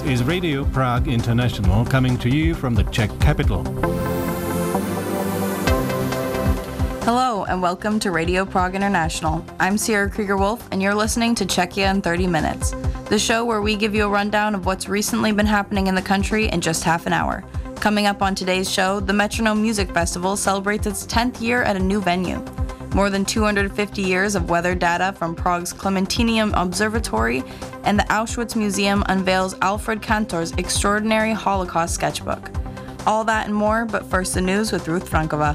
is Radio Prague International, coming to you from the Czech capital. Hello and welcome to Radio Prague International. I'm Sierra Krieger-Wolf and you're listening to Czechia in 30 minutes, the show where we give you a rundown of what's recently been happening in the country in just half an hour. Coming up on today's show, the Metronome Music Festival celebrates its 10th year at a new venue. More than 250 years of weather data from Prague's Clementinium Observatory, and the Auschwitz Museum unveils Alfred Kantor's extraordinary Holocaust sketchbook. All that and more, but first the news with Ruth Frankova.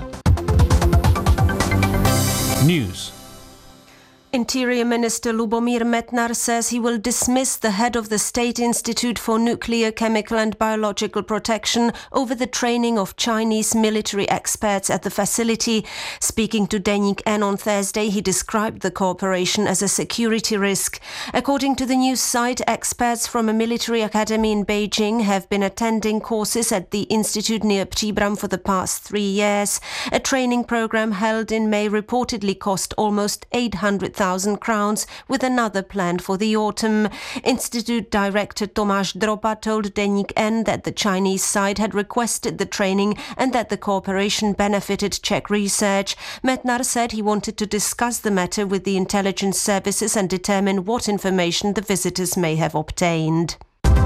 News. Interior Minister Lubomír Metnar says he will dismiss the head of the State Institute for Nuclear, Chemical and Biological Protection over the training of Chinese military experts at the facility. Speaking to Deník N on Thursday, he described the cooperation as a security risk. According to the news site, experts from a military academy in Beijing have been attending courses at the institute near Příbram for the past 3 years. A training program held in May reportedly cost almost 800,000 crowns, with another planned for the autumn. Institute Director Tomáš Droba told Deník N that the Chinese side had requested the training and that the cooperation benefited Czech research. Metnar said he wanted to discuss the matter with the intelligence services and determine what information the visitors may have obtained.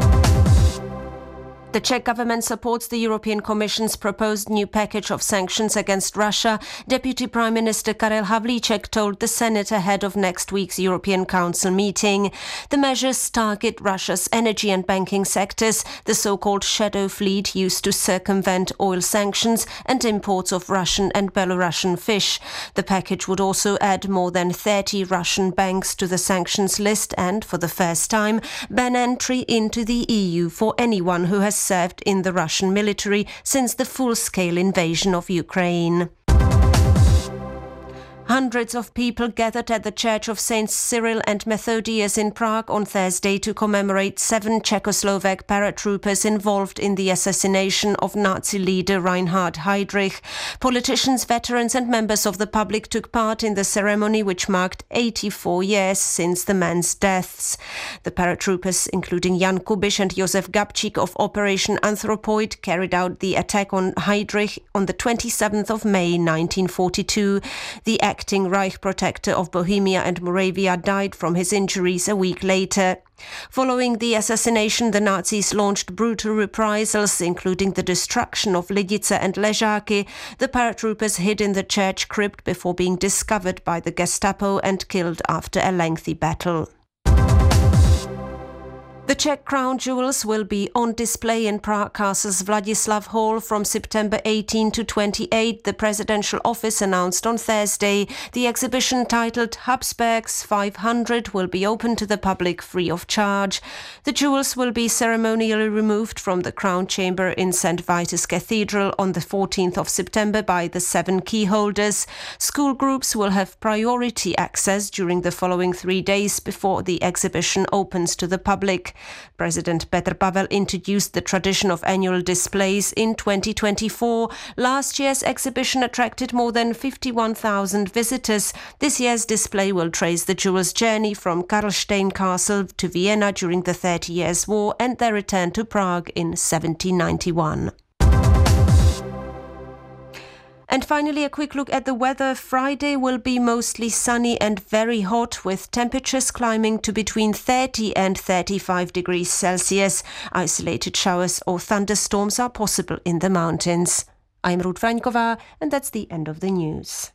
The Czech government supports the European Commission's proposed new package of sanctions against Russia. Deputy Prime Minister Karel Havlíček told the Senate ahead of next week's European Council meeting. The measures target Russia's energy and banking sectors, the so-called shadow fleet used to circumvent oil sanctions, and imports of Russian and Belarusian fish. The package would also add more than 30 Russian banks to the sanctions list and, for the first time, ban entry into the EU for anyone who has served in the Russian military since the full-scale invasion of Ukraine. Hundreds of people gathered at the Church of Saints Cyril and Methodius in Prague on Thursday to commemorate 7 Czechoslovak paratroopers involved in the assassination of Nazi leader Reinhard Heydrich. Politicians, veterans and members of the public took part in the ceremony, which marked 84 years since the men's deaths. The paratroopers, including Jan Kubiš and Josef Gabčík of Operation Anthropoid, carried out the attack on Heydrich on the 27th of May 1942. The acting Reich protector of Bohemia and Moravia died from his injuries a week later. Following the assassination, the Nazis launched brutal reprisals, including the destruction of Lidice and Ležáky. The paratroopers hid in the church crypt before being discovered by the Gestapo and killed after a lengthy battle. The Czech crown jewels will be on display in Prague Castle's Vladislav Hall from September 18 to 28, the presidential office announced on Thursday. The exhibition, titled Habsburgs 500, will be open to the public free of charge. The jewels will be ceremonially removed from the crown chamber in St. Vitus Cathedral on the 14th of September by the 7 key holders. School groups will have priority access during the following 3 days before the exhibition opens to the public. President Petr Pavel introduced the tradition of annual displays in 2024. Last year's exhibition attracted more than 51,000 visitors. This year's display will trace the jewels' journey from Karlstein Castle to Vienna during the 30 Years' War and their return to Prague in 1791. And finally, a quick look at the weather. Friday will be mostly sunny and very hot, with temperatures climbing to between 30 and 35 degrees Celsius. Isolated showers or thunderstorms are possible in the mountains. I'm Ruth Frankova, and that's the end of the news.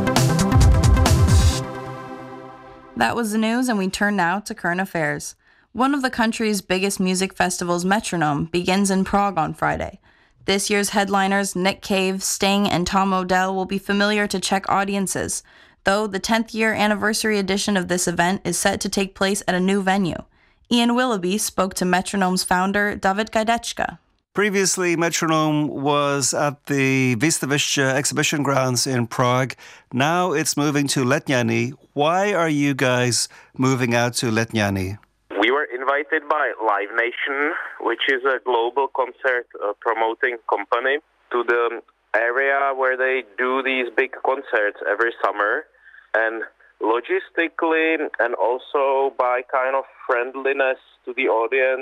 That was the news, and we turn now to current affairs. One of the country's biggest music festivals, Metronome, begins in Prague on Friday. This year's headliners, Nick Cave, Sting, and Tom Odell, will be familiar to Czech audiences, though the 10th year anniversary edition of this event is set to take place at a new venue. Ian Willoughby spoke to Metronome's founder, David Gajdečka. Previously, Metronome was at the Výstaviště exhibition grounds in Prague. Now it's moving to Letňany. Why are you guys moving out to Letňany? We were invited by Live Nation, which is a global concert promoting company, to the area where they do these big concerts every summer. And logistically and also by kind of friendliness to the audience,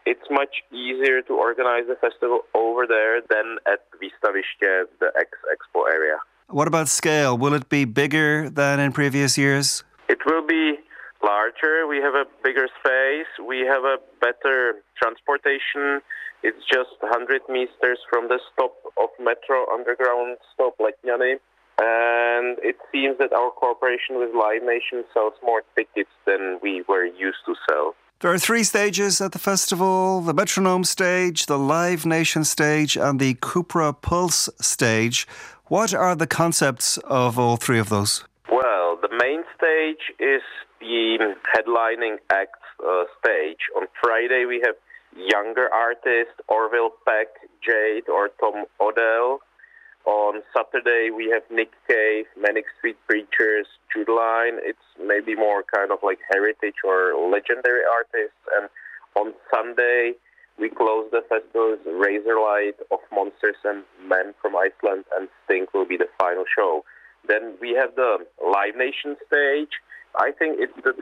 it's much easier to organize the festival over there than at Výstaviště, the expo area. What about scale? Will it be bigger than in previous years? It will be larger. We have a bigger space. We have a better transportation. It's just 100 meters from the stop of Metro Underground stop Letňany. And it seems that our cooperation with Live Nation sells more tickets than we were used to sell. There are 3 stages at the festival: the Metronome stage, the Live Nation stage, and the Cupra Pulse stage. What are the concepts of all 3 of those? Well, the main stage is the headlining act stage. On Friday, we have younger artists, Orville Peck, Jade, or Tom Odell. On Saturday, we have Nick Cave, Manic Street Preachers, Jude Line. It's maybe more kind of like heritage or legendary artists. And on Sunday, we close the festival with Razorlight of Monsters and Men from Iceland, and Stink will be the final show. Then we have the Live Nation stage. I think it's the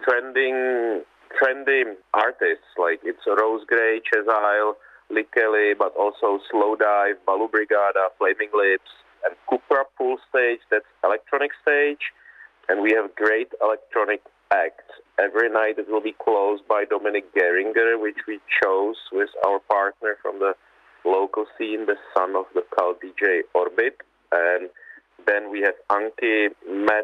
trendy artists, like it's Rose Grey, Chesile, Lee Kelly, but also Slowdive, Balu Brigada, Flaming Lips, and Cupra Pool stage, that's electronic stage. And we have great electronic acts. Every night it will be closed by Dominic Geringer, which we chose with our partner from the local scene, the son of the cult DJ Orbit. And then we have Anki, Matt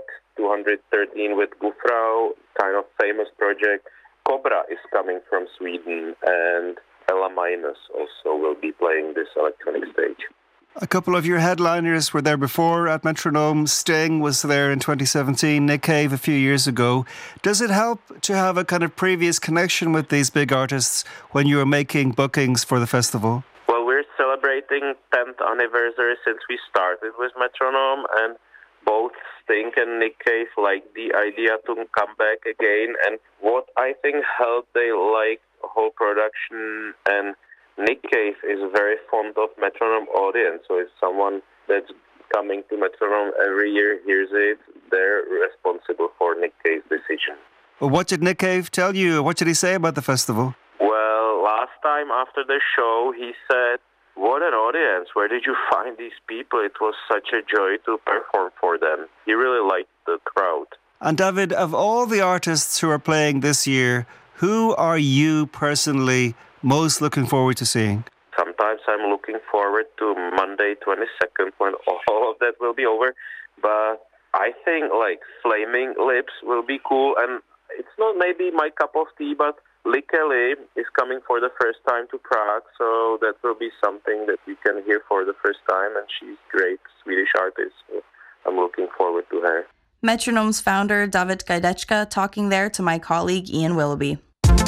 213 with Gufrau, kind of famous project. Cobra is coming from Sweden, and Ella Minus also will be playing this electronic stage. A couple of your headliners were there before at Metronome. Sting was there in 2017, Nick Cave a few years ago. Does it help to have a kind of previous connection with these big artists when you are making bookings for the festival? Well, we're celebrating 10th anniversary since we started with Metronome, and both Sting and Nick Cave liked the idea to come back again. And what I think helped, they liked the whole production, and Nick Cave is very fond of Metronome audience, so if someone that's coming to Metronome every year hears it, they're responsible for Nick Cave's decision. Well, what did Nick Cave tell you? What did he say about the festival? Well, last time after the show, he said, "What an audience. Where did you find these people? It was such a joy to perform for them." He really liked the crowd. And David, of all the artists who are playing this year, who are you personally most looking forward to seeing? Sometimes I'm looking forward to Monday 22nd when all of that will be over. But I think like Flaming Lips will be cool. And it's not maybe my cup of tea, but Lee Kelly is coming for the first time to Prague. So that will be something that we can hear for the first time. And she's a great Swedish artist. So I'm looking forward to her. Metronome's founder, David Gajdečka, talking there to my colleague Ian Willoughby.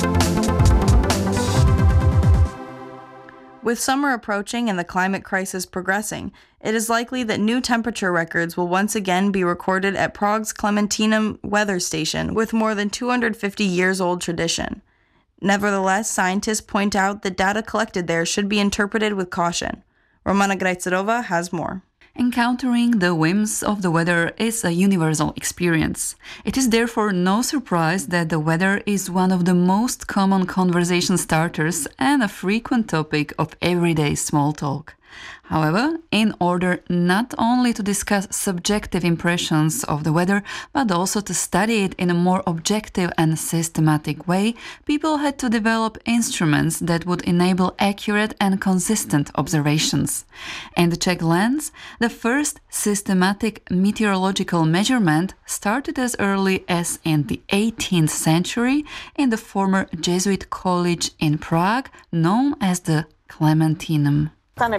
With summer approaching and the climate crisis progressing, it is likely that new temperature records will once again be recorded at Prague's Klementinum weather station, with more than 250 years old tradition. Nevertheless, scientists point out that data collected there should be interpreted with caution. Romana Grajcerova has more. Encountering the whims of the weather is a universal experience. It is therefore no surprise that the weather is one of the most common conversation starters and a frequent topic of everyday small talk. However, in order not only to discuss subjective impressions of the weather, but also to study it in a more objective and systematic way, people had to develop instruments that would enable accurate and consistent observations. In the Czech lands, the first systematic meteorological measurement started as early as in the 18th century in the former Jesuit college in Prague, known as the Klementinum.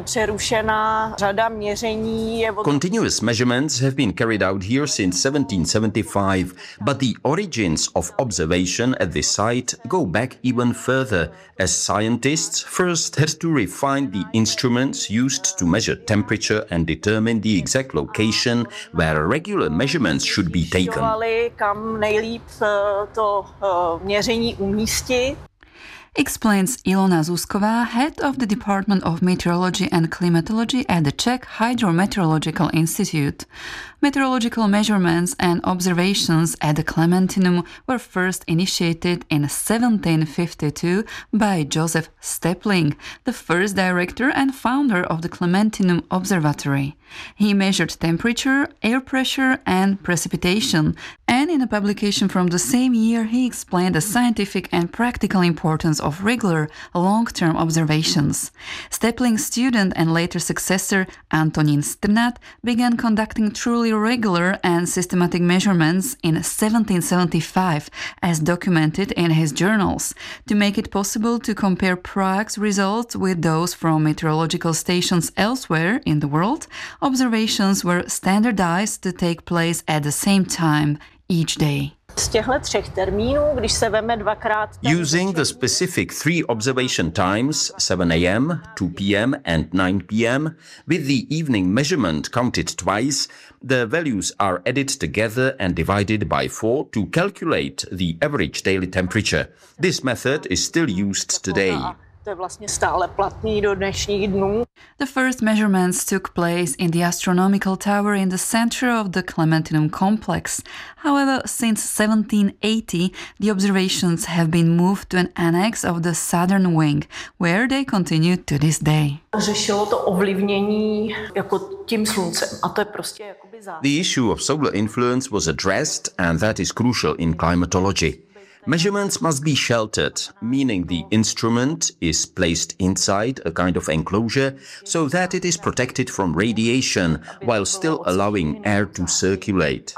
Continuous measurements have been carried out here since 1775, but the origins of observation at this site go back even further, as scientists first had to refine the instruments used to measure temperature and determine the exact location where regular measurements should be taken. Explains Ilona Zuzkova, head of the Department of Meteorology and Climatology at the Czech Hydrometeorological Institute. Meteorological measurements and observations at the Klementinum were first initiated in 1752 by Joseph Stepling, the first director and founder of the Klementinum Observatory. He measured temperature, air pressure, and precipitation, and in a publication from the same year he explained the scientific and practical importance of regular, long-term observations. Stepling's student and later successor, Antonín Strnad, began conducting truly regular and systematic measurements in 1775, as documented in his journals. To make it possible to compare Prague's results with those from meteorological stations elsewhere in the world, observations were standardized to take place at the same time each day. Using the specific 3 observation times, 7 a.m., 2 p.m. and 9 p.m., with the evening measurement counted twice, the values are added together and divided by 4 to calculate the average daily temperature. This method is still used today. The first measurements took place in the astronomical tower in the center of the Klementinum complex. However, since 1780, the observations have been moved to an annex of the southern wing, where they continue to this day. The issue of solar influence was addressed, and that is crucial in climatology. Measurements must be sheltered, meaning the instrument is placed inside a kind of enclosure so that it is protected from radiation while still allowing air to circulate.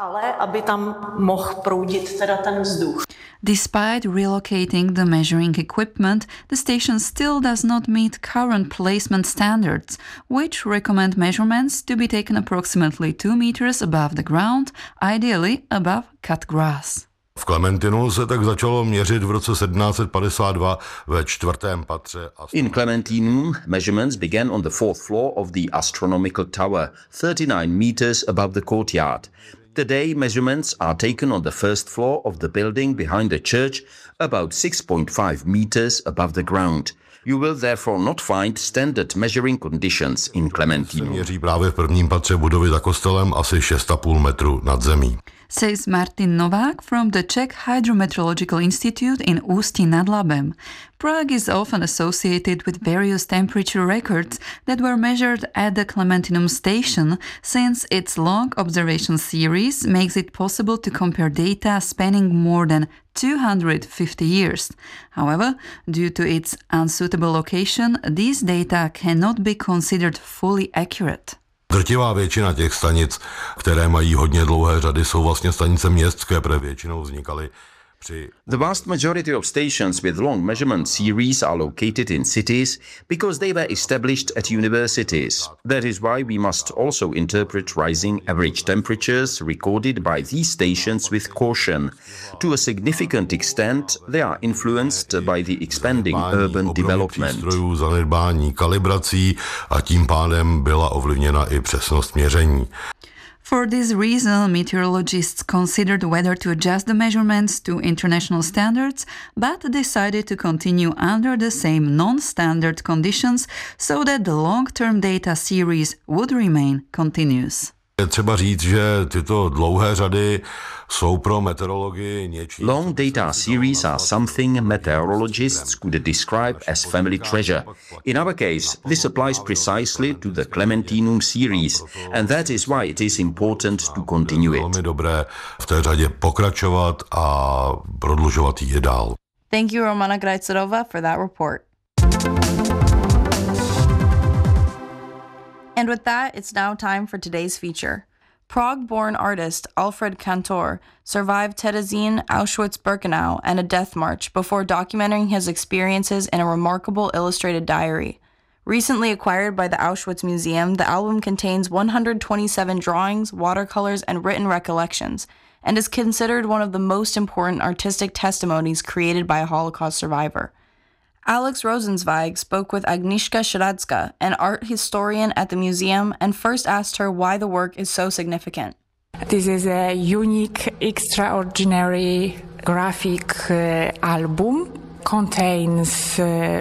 Despite relocating the measuring equipment, the station still does not meet current placement standards, which recommend measurements to be taken approximately 2 meters above the ground, ideally above cut grass. V Klementinu se tak začalo měřit v roce 1752 ve 4. patře. In Klementinum, measurements began on the 4th floor of the astronomical tower, 39 meters above the courtyard. Today, measurements are taken on the 1st floor of the building behind the church, about 6.5 meters above the ground. You will therefore not find standard measuring conditions in Klementinu. Měří právě v prvním patře budovy za kostelem asi 6,5 metru nad zemí. Says Martin Novák from the Czech Hydrometeorological Institute in Ústí nad Labem. Prague is often associated with various temperature records that were measured at the Klementinum station, since its long observation series makes it possible to compare data spanning more than 250 years. However, due to its unsuitable location, these data cannot be considered fully accurate. Drtivá většina těch stanic, které mají hodně dlouhé řady, jsou vlastně stanice městské, protože většinou vznikaly při... The vast majority of stations with long measurement series are located in cities because they were established at universities. That is why we must also interpret rising average temperatures recorded by these stations with caution. To a significant extent, they are influenced by the expanding urban development. Strojů, zanedbání kalibrací a tím pádem byla ovlivněna i přesnost měření. For this reason, meteorologists considered whether to adjust the measurements to international standards, but decided to continue under the same non-standard conditions so that the long-term data series would remain continuous. Je třeba říct, že tyto dlouhé řady jsou pro meteorologii něčím. Long data series are something meteorologists could describe as family treasure. In our case, this applies precisely to the Klementinum series, and that is why it is important to continue it. Velmi dobré v té řadě pokračovat a prodlužovat ji dál. Thank you, Romana Grajcerova, for that report. And with that, it's now time for today's feature. Prague-born artist Alfred Kantor survived Terezín, Auschwitz-Birkenau, and a death march before documenting his experiences in a remarkable illustrated diary. Recently acquired by the Auschwitz Museum, the album contains 127 drawings, watercolors, and written recollections, and is considered one of the most important artistic testimonies created by a Holocaust survivor. Alex Rosenzweig spoke with Agnieszka Śradzka, an art historian at the museum, and first asked her why the work is so significant. This is a unique, extraordinary graphic album contains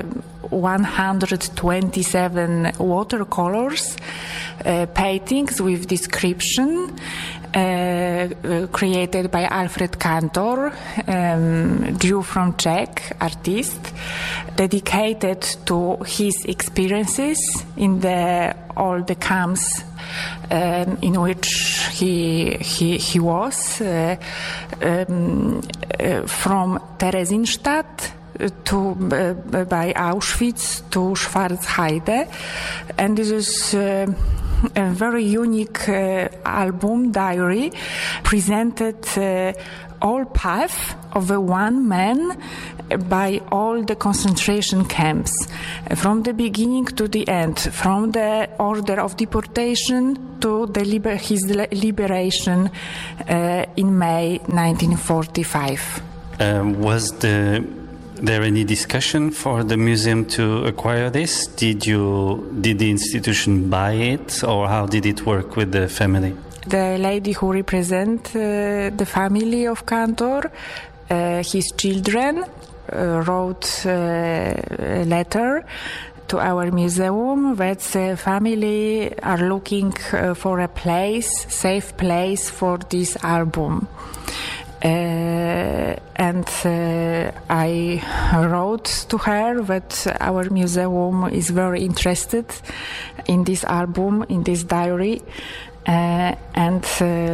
127 watercolors, paintings with description, created by Alfred Kantor, Jew from Czech artist, dedicated to his experiences in all the camps in which he was, from Theresienstadt by Auschwitz to Schwarzheide, and this is a very unique album diary, presented all path of a one man by all the concentration camps, from the beginning to the end, from the order of deportation to his liberation in May 1945. Was there any discussion for the museum to acquire this? Did the institution buy it, or how did it work with the family? The lady who represents the family of Kantor, his children, wrote a letter to our museum that the family are looking for a safe place for this album. And I wrote to her that our museum is very interested in this album, in this diary, and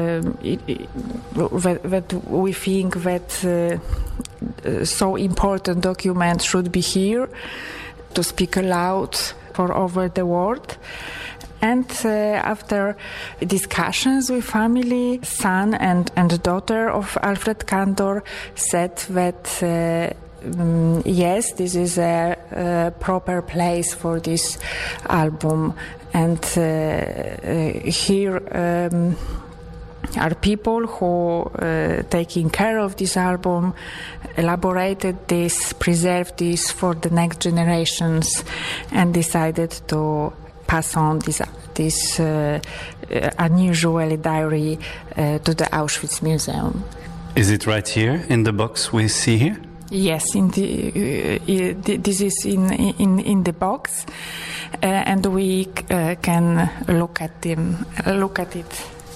that we think that so important document should be here to speak aloud for over the world. And after discussions with family, son and daughter of Alfred Kantor said that yes, this is a proper place for this album. And here are people who taking care of this album, elaborated this, preserved this for the next generations, and decided to pass on this unusual diary to the Auschwitz Museum. Is it right here in the box we see here? Yes, this is in the box, and we can look at it.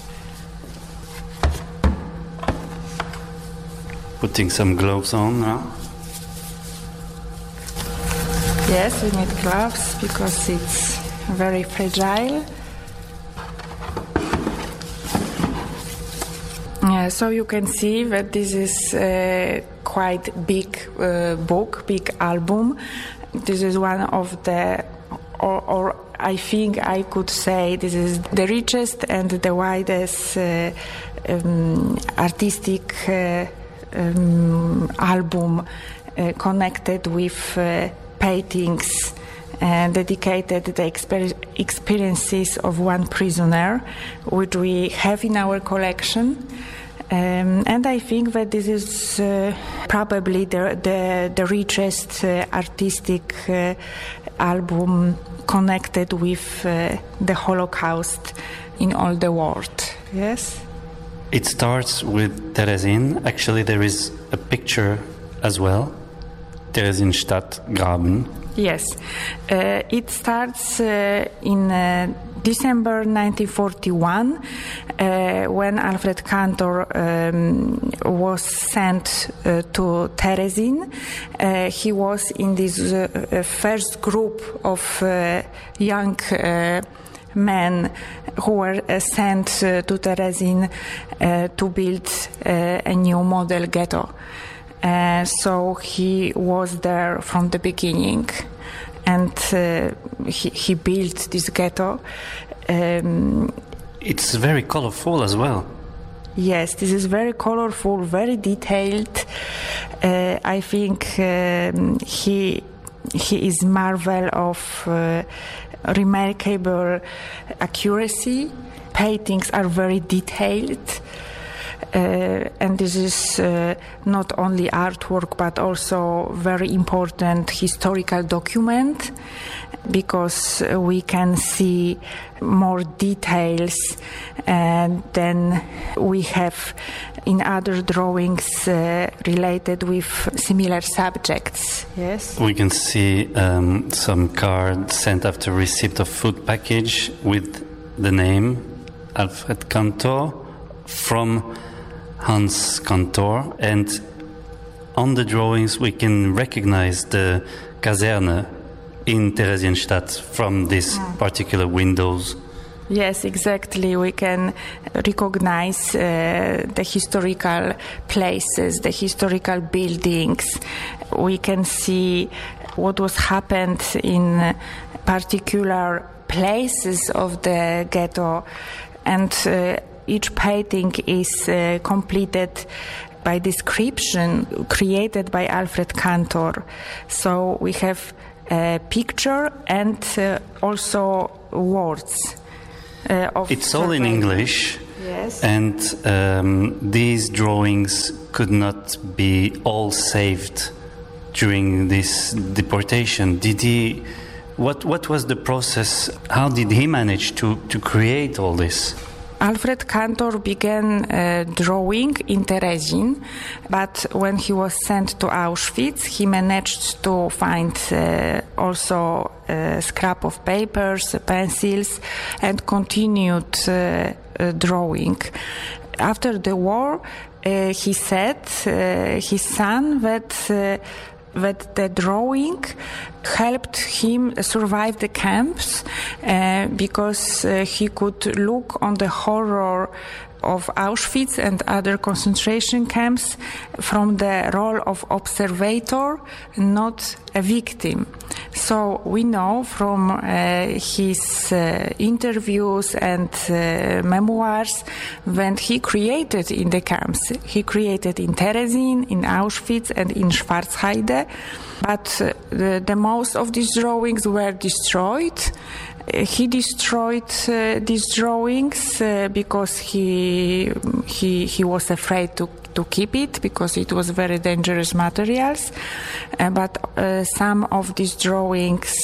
Putting some gloves on now. Yes, we need gloves because it's very fragile. So you can see that this is a quite big book, big album. This is one of the, or I think I could say this is the richest and the widest artistic album connected with paintings dedicated to the experiences of one prisoner, which we have in our collection. And I think that this is probably the richest artistic album connected with the Holocaust in all the world. Yes? It starts with Therezien. Actually, there is a picture as well. Theresienstadt Graben. Yes. It starts in December 1941 when Alfred Kantor was sent to Terezin. He was in this first group of young men who were sent to Terezin to build a new model ghetto. So he was there from the beginning, and he built this ghetto. It's very colorful as well. Yes, this is very colorful, very detailed. I think he is marvel of remarkable accuracy. Paintings are very detailed. And this is not only artwork but also very important historical document, because we can see more details than we have in other drawings related with similar subjects. Yes, we can see some card sent after receipt of food package with the name Alfred Kantor from Hans Kantor, and on the drawings we can recognize the Kaserne in Theresienstadt from these particular windows. Yes, exactly. We can recognize the historical places, the historical buildings. We can see what was happened in particular places of the ghetto, and each painting is completed by description created by Alfred Kantor. So we have a picture and also words. It's all in English. Yes. And these drawings could not be all saved during this deportation. What was the process? How did he manage to create all this? Alfred Kantor began drawing in Terezin, but when he was sent to Auschwitz, he managed to find also a scrap of papers, pencils, and continued drawing. After the war, he said his son that the drawing helped him survive the camps because he could look on the horror of Auschwitz and other concentration camps from the role of observator, not a victim. So we know from his interviews and memoirs when he created in the camps. He created in Terezin, in Auschwitz and in Schwarzheide, but the most of these drawings were destroyed. He destroyed these drawings because he was afraid to keep it because it was very dangerous materials. But some of these drawings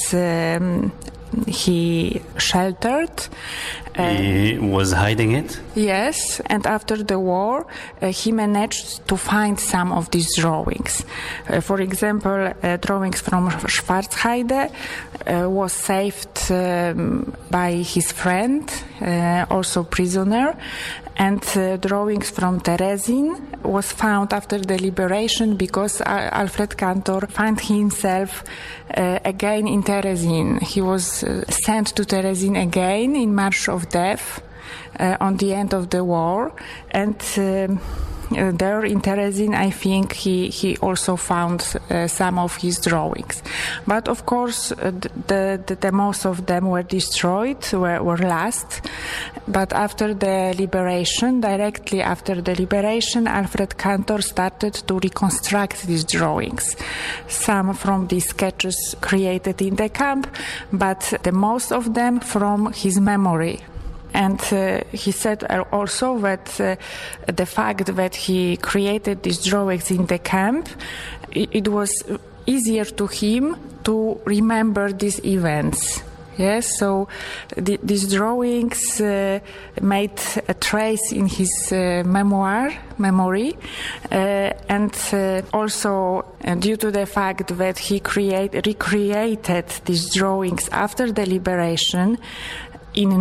he sheltered. He was hiding it? Yes, and after the war he managed to find some of these drawings. For example, drawings from Schwarzheide was saved by his friend, also prisoner, and drawings from Terezin was found after the liberation because Alfred Kantor found himself again in Terezin. He was sent to Terezin again in March of Death on the end of the war, and there in Terezin I think he also found some of his drawings. But of course the most of them were destroyed, were lost. But after the liberation, directly after the liberation, Alfred Kantor started to reconstruct these drawings. Some from the sketches created in the camp, but the most of them from his memory. And he said also that the fact that he created these drawings in the camp, it was easier to him to remember these events. Yes, so these drawings made a trace in his memory, and also due to the fact that he recreated these drawings after the liberation in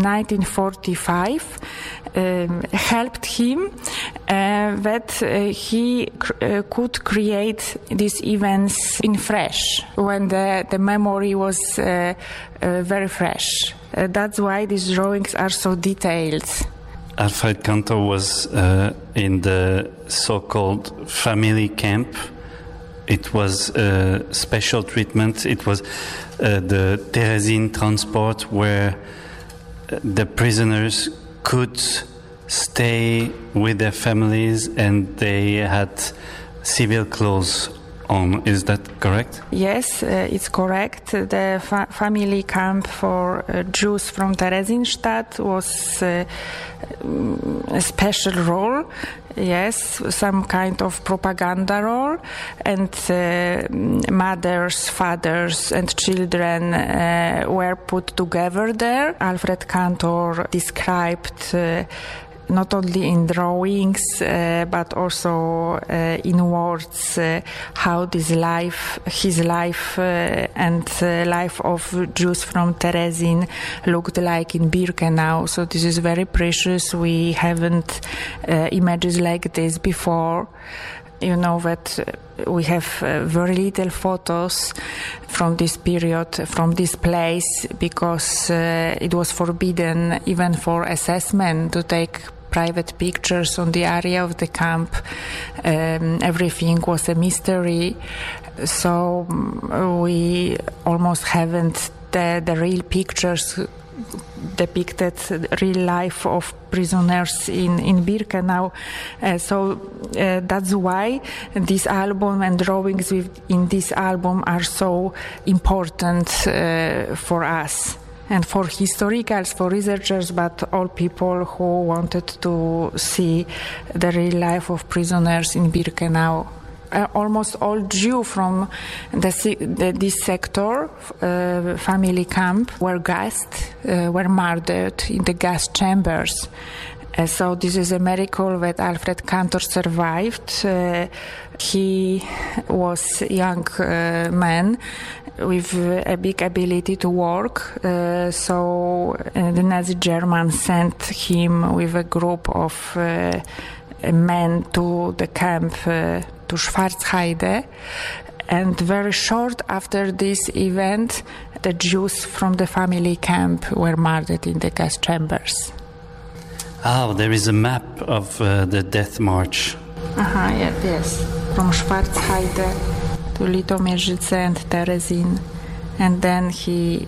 1945, helped him that he could create these events in fresh, when the memory was very fresh. That's why these drawings are so detailed. Alfred Kantor was in the so-called family camp. It was special treatment. It was the Terezin transport where the prisoners could stay with their families and they had civil clothes on. Is that correct? Yes, it's correct. The family camp for Jews from Theresienstadt was a special role. Yes, some kind of propaganda role, and mothers, fathers, and children were put together there. Alfred Kantor described not only in drawings but also in words how his life and life of Jews from Terezin looked like in Birkenau. So this is very precious. We haven't images like this before. You know that we have very little photos from this period, from this place, because it was forbidden even for SS men to take private pictures on the area of the camp. Everything was a mystery, so we almost haven't the real pictures depicted real life of prisoners in Birkenau. So that's why this album and drawings in this album are so important for us. And for historians, for researchers, but all people who wanted to see the real life of prisoners in Birkenau. Almost all Jews from this sector, family camp, were gassed, were murdered in the gas chambers. So this is a miracle that Alfred Kantor survived. He was a young man with a big ability to work. So the Nazi Germans sent him with a group of men to the camp to Schwarzheide. And very short after this event, the Jews from the family camp were murdered in the gas chambers. Oh, there is a map of the death march. Yes. From Schwarzheide to Litomierzyce and Terezin. And then he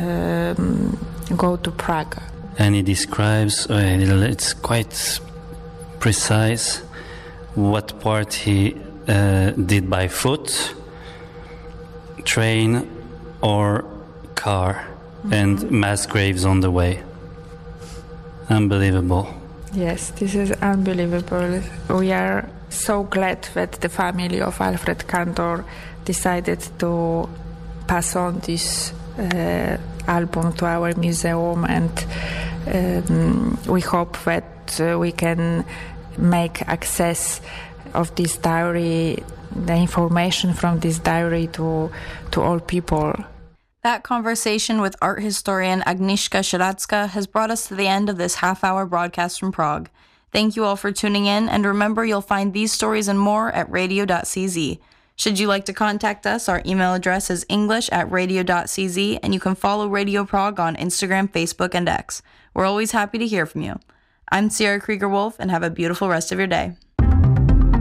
go to Prague. And he describes, it's quite precise, what part he did by foot, train or car, and mass graves on the way. Unbelievable. Yes, this is unbelievable. We are so glad that the family of Alfred Kantor decided to pass on this album to our museum, and we hope that we can make access of this diary, the information from this diary to all people. That conversation with art historian Agnieszka Sieradzka has brought us to the end of this half-hour broadcast from Prague. Thank you all for tuning in, and remember you'll find these stories and more at radio.cz. Should you like to contact us, our email address is english@radio.cz, and you can follow Radio Prague on Instagram, Facebook, and X. We're always happy to hear from you. I'm Sierra Krieger-Wolf, and have a beautiful rest of your day.